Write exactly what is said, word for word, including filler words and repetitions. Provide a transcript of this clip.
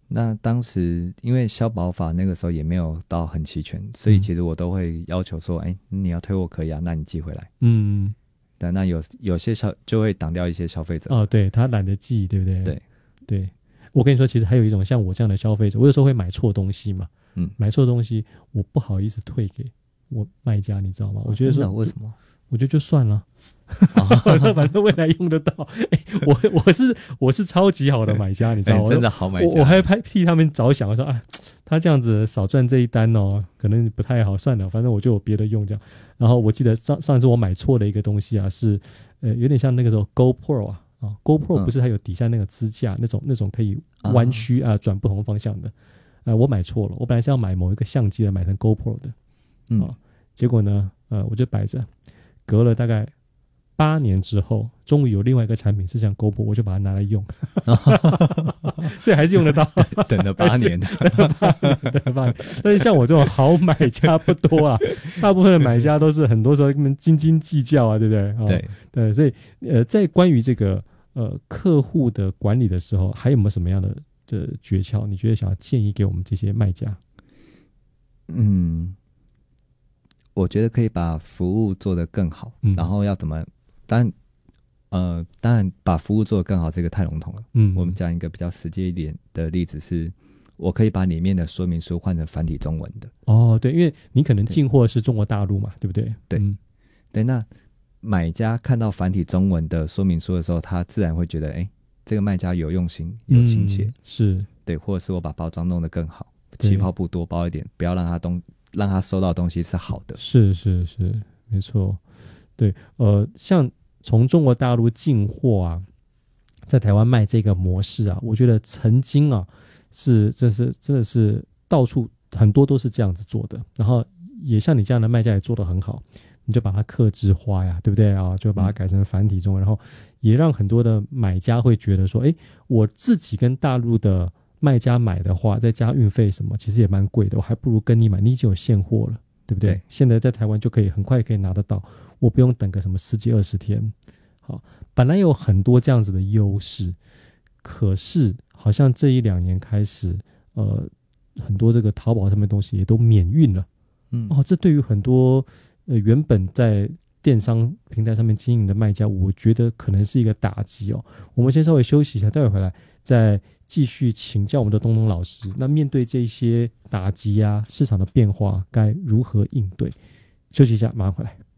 那当时因为消保法那个时候也没有到很齐全，所以其实我都会要求说，哎、嗯，你要退货可以啊，那你寄回来。嗯，对，那有有些消就会挡掉一些消费者。 哦，对，他懒得寄，对不对？ 对对，我跟你说，其实还有一种像我这样的消费者，我有时候会买错东西嘛，嗯，买错东西我不好意思退给我卖家，你知道吗？我觉得说、 哦、为什么？ 我觉得就算了。反正未来用得到。欸、我我是我是超级好的买家，你知道吗？ 欸、真的好买家。 我我还拍替他们着想，我说啊，他这样子少赚这一单哦，可能不太好，算了，反正我就有别的用这样。然后我记得上上次我买错的一个东西啊，是呃有点像那个时候 GoPro 啊啊 GoPro 不是还有底下那个支架、嗯、那种那种可以弯曲啊转不同方向的，呃我买错了，我本来是要买某一个相机的，买成 GoPro 的，嗯、啊，结果呢呃我就摆着，隔了大概八年之后，终于有另外一个产品是像 GoPro， 我就把它拿来用，所以还是用得到。 等了八年， 等了八年。但是像我这种好买家不多啊，大部分的买家都是很多时候根本斤斤计较啊，对不对？哦、 对对，所以呃，在关于这个呃客户的管理的时候，还有没有什么样的的诀窍？你觉得想要建议给我们这些卖家？ 嗯，我觉得可以把服务做得更好，嗯、然后要怎么？当然，呃，当然把服务做得更好，这个太笼统了。嗯，我们讲一个比较实际一点的例子是，我可以把里面的说明书换成繁体中文的。 哦，对，因为你可能进货是中国大陆嘛，对不对？ 对，嗯、对。那买家看到繁体中文的说明书的时候，他自然会觉得，哎，这个卖家有用心、有亲切，嗯、 是对，或者是我把包装弄得更好，气泡布多包一点，不要让他东让他收到的东西是好的。 是是是，没错。对，呃，像从中国大陆进货啊，在台湾卖这个模式啊，我觉得曾经啊是这是真的是到处很多都是这样子做的，然后也像你这样的卖家也做得很好，你就把它客制化呀，对不对啊？就把它改成繁体中文，嗯、然后也让很多的买家会觉得说，哎，我自己跟大陆的卖家买的话，再加运费什么，其实也蛮贵的，我还不如跟你买，你已经有现货了，对不对？对，现在在台湾就可以很快可以拿得到。我不用等个什么十几二十天，好，本来有很多这样子的优势，可是好像这一两年开始，呃，很多这个淘宝上面的东西也都免运了，嗯，哦，这对于很多呃原本在电商平台上面经营的卖家，我觉得可能是一个打击哦。我们先稍微休息一下，待会回来再继续请教我们的东东老师。那面对这些打击啊，市场的变化该如何应对？休息一下，马上回来。